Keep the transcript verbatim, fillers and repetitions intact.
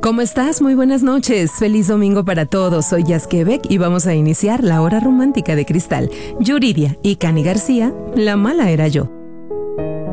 ¿Cómo estás? Muy buenas noches. Feliz domingo para todos. Soy Jazz Quebec y vamos a iniciar la hora romántica de Cristal, Yuridia y Cani García. La mala era yo.